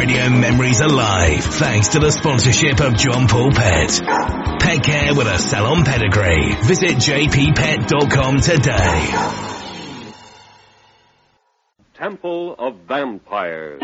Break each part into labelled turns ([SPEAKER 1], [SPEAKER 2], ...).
[SPEAKER 1] radio memories alive thanks to the sponsorship of John Paul Pet. Pet care with a salon pedigree. Visit jppet.com today.
[SPEAKER 2] Temple of Vampires.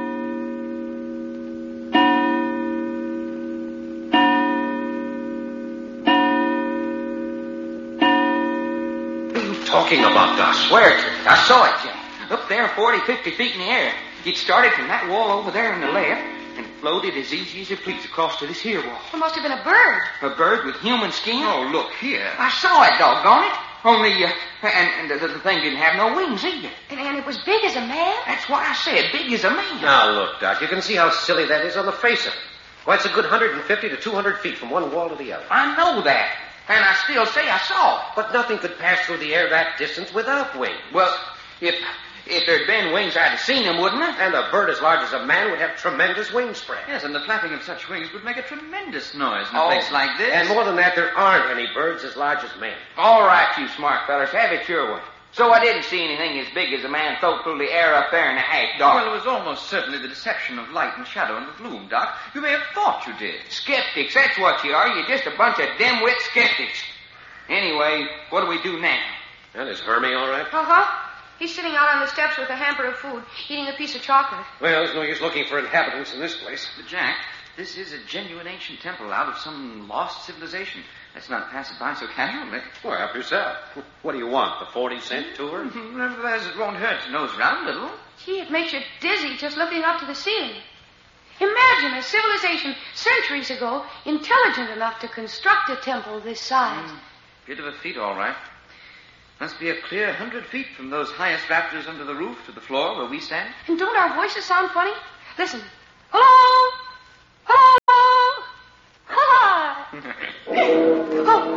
[SPEAKER 3] Talking about, I swear to you. I saw it, Jack. Up there 40, 50 feet in the air. It started from that wall over there on the left and floated as easy as you please across to this here wall.
[SPEAKER 4] It must have been a bird.
[SPEAKER 3] A bird with human skin?
[SPEAKER 5] Oh, look here.
[SPEAKER 3] I saw it, doggone it. Only, and the thing didn't have no wings either.
[SPEAKER 4] And it was big as a man?
[SPEAKER 3] That's why I said big as a man.
[SPEAKER 5] Now, look, Doc, you can see how silly that is on the face of it. Why, it's a good 150 to 200 feet from one wall to the other.
[SPEAKER 3] I know that. And I still say I saw it.
[SPEAKER 5] But nothing could pass through the air that distance without wings.
[SPEAKER 3] Well, if there'd been wings, I'd have seen them, wouldn't I?
[SPEAKER 5] And a bird as large as a man would have tremendous wing spread.
[SPEAKER 6] Yes, and the flapping of such wings would make a tremendous noise in a place like this.
[SPEAKER 5] And more than that, there aren't any birds as large as men.
[SPEAKER 3] All right, you smart fellas, have it your way. So I didn't see anything as big as a man float through the air up there in the half dark.
[SPEAKER 6] Well, it was almost certainly the deception of light and shadow and the gloom, Doc. You may have thought you did.
[SPEAKER 3] Skeptics, that's what you are. You're just a bunch of dim-wit skeptics. Anyway, what do we do now?
[SPEAKER 5] And is Hermie all right?
[SPEAKER 4] Uh-huh. He's sitting out on the steps with a hamper of food, eating a piece of chocolate.
[SPEAKER 5] Well, there's no use looking for inhabitants in this place.
[SPEAKER 6] But, Jack, this is a genuine ancient temple out of some lost civilization. Let's not pass it by so casually.
[SPEAKER 5] Well, help yourself. What do you want, the 40-cent tour?
[SPEAKER 6] Nevertheless, it won't hurt to nose around a little.
[SPEAKER 4] Gee, it makes you dizzy just looking up to the ceiling. Imagine a civilization centuries ago intelligent enough to construct a temple this size.
[SPEAKER 6] Bit of a feat, all right. Must be a clear 100 feet from those highest rafters under the roof to the floor where we stand.
[SPEAKER 4] And don't our voices sound funny? Listen. Hello! Hello! Hi! Oh.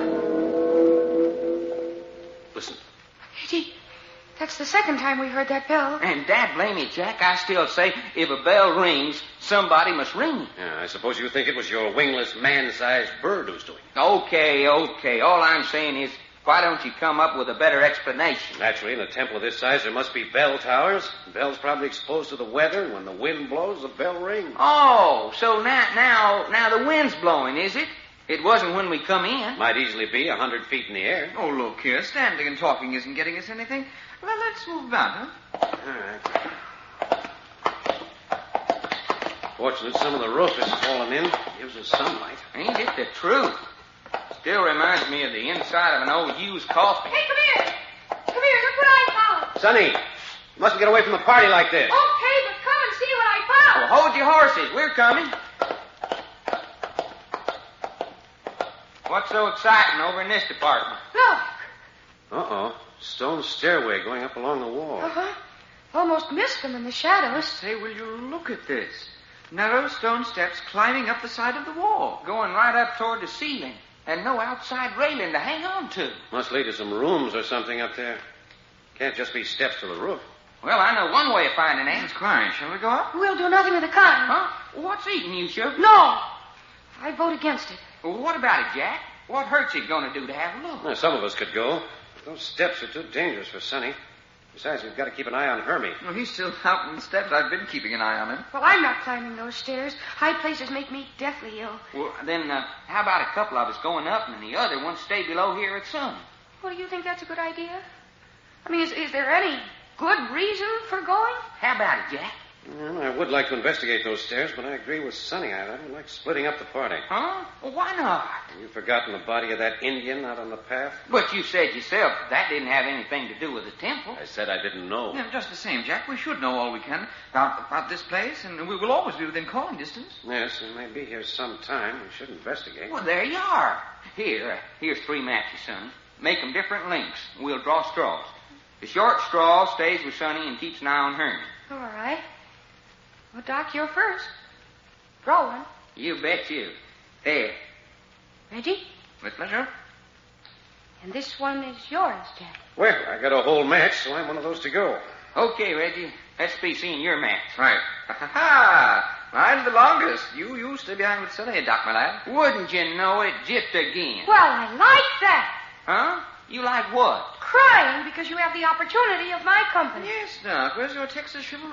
[SPEAKER 5] Listen.
[SPEAKER 4] Gee, that's the second time we heard that bell.
[SPEAKER 3] And dad blame it, Jack. I still say if a bell rings, somebody must ring it.
[SPEAKER 5] Yeah, I suppose you think it was your wingless, man-sized bird who's doing it.
[SPEAKER 3] Okay. All I'm saying is, why don't you come up with a better explanation?
[SPEAKER 5] Naturally, in a temple of this size, there must be bell towers. The bell's probably exposed to the weather, and when the wind blows, the bell rings.
[SPEAKER 3] Oh, so now the wind's blowing, is it? It wasn't when we come in.
[SPEAKER 5] Might easily be 100 feet in the air.
[SPEAKER 6] Oh, look here. Standing and talking isn't getting us anything. Well, let's move about, huh?
[SPEAKER 5] All right. Fortunate some of the roof has fallen in. Gives us sunlight.
[SPEAKER 3] Ain't it the truth? Still reminds me of the inside of an old used coffin.
[SPEAKER 4] Hey, come here! Come here, look what I found.
[SPEAKER 5] Sonny, you mustn't get away from the party like this.
[SPEAKER 4] Okay, but come and see what I found.
[SPEAKER 3] Well, hold your horses. We're coming. What's so exciting over in this department?
[SPEAKER 4] Look.
[SPEAKER 5] Uh-oh. Stone stairway going up along the wall.
[SPEAKER 4] Uh-huh. Almost missed them in the shadows.
[SPEAKER 6] Say, will you look at this? Narrow stone steps climbing up the side of the wall.
[SPEAKER 3] Going right up toward the ceiling. And no outside railing to hang on to.
[SPEAKER 5] Must lead to some rooms or something up there. Can't just be steps to the roof.
[SPEAKER 3] Well, I know one way of finding
[SPEAKER 6] It's
[SPEAKER 3] answers.
[SPEAKER 6] crying. Shall we go up?
[SPEAKER 4] We'll do nothing of the kind.
[SPEAKER 3] Huh? What's eating you, Sugar?
[SPEAKER 4] No. I vote against it.
[SPEAKER 3] Well, what about it, Jack? What hurt's it going to do to have a look?
[SPEAKER 5] Well, some of us could go. But those steps are too dangerous for Sonny. Besides, we've got to keep an eye on Hermie.
[SPEAKER 6] No, he's still out on the steps. I've been keeping an eye on him.
[SPEAKER 4] Well, I'm not climbing those stairs. High places make me deathly ill.
[SPEAKER 3] Well, then, how about a couple of us going up and the other one stay below here at sun?
[SPEAKER 4] Well, do you think that's a good idea? I mean, is there any good reason for going?
[SPEAKER 3] How about it, Jack?
[SPEAKER 5] Well, I would like to investigate those stairs, but I agree with Sonny. I don't like splitting up the party.
[SPEAKER 3] Huh? Well, why not?
[SPEAKER 5] Have you forgotten the body of that Indian out on the path?
[SPEAKER 3] But you said yourself that didn't have anything to do with the temple.
[SPEAKER 5] I said I didn't know.
[SPEAKER 6] Yeah, just the same, Jack. We should know all we can about this place, and we will always be within calling distance.
[SPEAKER 5] Yes, we may be here some time. We should investigate.
[SPEAKER 3] Well, there you are. Here's 3 matches, son. Make 'em different lengths. We'll draw straws. The short straw stays with Sonny and keeps an eye on Hermie.
[SPEAKER 4] All right. Well, Doc, you're first. Draw one.
[SPEAKER 3] You bet you. There.
[SPEAKER 4] Reggie?
[SPEAKER 6] With pleasure.
[SPEAKER 4] And this one is yours, Jack.
[SPEAKER 5] Well, I got a whole match, so I'm one of those to go.
[SPEAKER 3] Okay, Reggie. Let's be seeing your match.
[SPEAKER 6] Right. Ha-ha-ha! Mine's the longest. You stay behind with Sonny, Doc, my lad.
[SPEAKER 3] Wouldn't you know it, just again.
[SPEAKER 4] Well, I like that.
[SPEAKER 3] Huh? You like what?
[SPEAKER 4] Crying because you have the opportunity of my company.
[SPEAKER 6] Yes, Doc. Where's your Texas chivalry?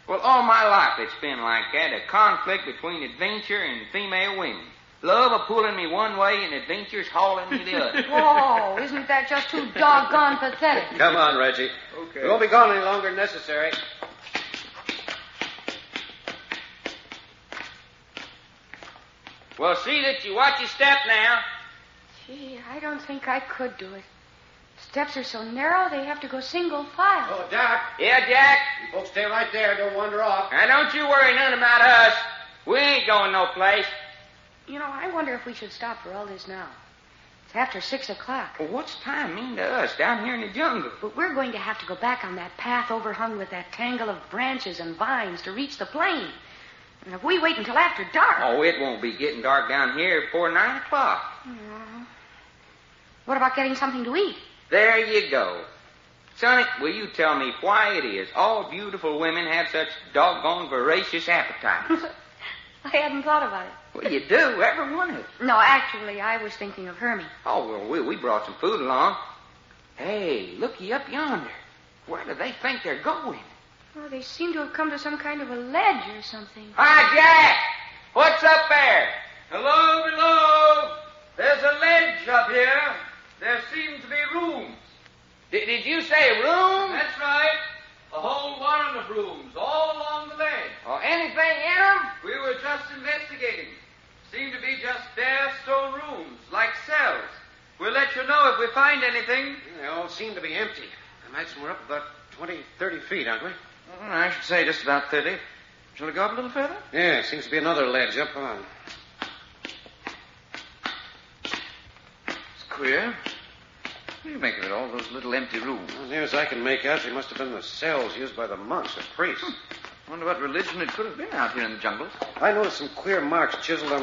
[SPEAKER 3] Well, all my life it's been like that, a conflict between adventure and female women. Love a pulling me one way and adventure's hauling me the other.
[SPEAKER 4] Oh, isn't that just too doggone pathetic?
[SPEAKER 5] Come on, Reggie.
[SPEAKER 3] Okay.
[SPEAKER 5] We won't be gone any longer than necessary.
[SPEAKER 3] Well, see that you watch your step now.
[SPEAKER 4] Gee, I don't think I could do it. Steps are so narrow, they have to go single file.
[SPEAKER 5] Oh, Doc.
[SPEAKER 3] Yeah, Jack?
[SPEAKER 5] You folks stay right there. Don't wander off.
[SPEAKER 3] Now, don't you worry none about us. We ain't going no place.
[SPEAKER 4] You know, I wonder if we should stop for all this now. It's after 6 o'clock.
[SPEAKER 3] Well, what's time mean to us down here in the jungle?
[SPEAKER 4] But we're going to have to go back on that path overhung with that tangle of branches and vines to reach the plain. And if we wait until after dark...
[SPEAKER 3] Oh, it won't be getting dark down here before 9 o'clock.
[SPEAKER 4] What about getting something to eat?
[SPEAKER 3] There you go. Sonny, will you tell me why it is all beautiful women have such doggone voracious appetites?
[SPEAKER 4] I hadn't thought about it.
[SPEAKER 3] Well, you do, every one of us.
[SPEAKER 4] No, actually, I was thinking of Hermie.
[SPEAKER 3] Oh, well, we brought some food along. Hey, looky up yonder. Where do they think they're going?
[SPEAKER 4] Oh, they seem to have come to some kind of a ledge or something.
[SPEAKER 3] Hi, Jack! What's up there?
[SPEAKER 6] Hello, below. There's a ledge up here. There seem to be rooms.
[SPEAKER 3] Did you say room?
[SPEAKER 6] That's right. A whole warren of rooms all along the ledge.
[SPEAKER 3] Or anything in them?
[SPEAKER 6] We were just investigating. Seem to be just bare stone rooms, like cells. We'll let you know if we find anything.
[SPEAKER 5] They all seem to be empty. I imagine we're up about 20, 30 feet, aren't we?
[SPEAKER 6] I should say just about 30. Shall we go up a little further?
[SPEAKER 5] Yeah, seems to be another ledge up on.
[SPEAKER 6] It's queer. What do you make of it, all those little empty rooms?
[SPEAKER 5] As near as I can make out, they must have been the cells used by the monks or priests.
[SPEAKER 6] Wonder what religion it could have been out here in the jungles.
[SPEAKER 5] I noticed some queer marks chiseled on